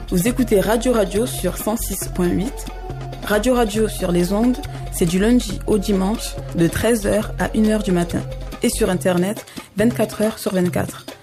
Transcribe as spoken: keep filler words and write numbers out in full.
Vous écoutez Radio Radio sur cent six point huit. Radio Radio sur les ondes, c'est du lundi au dimanche de treize heures à une heure du matin. Et sur Internet, vingt-quatre heures sur vingt-quatre.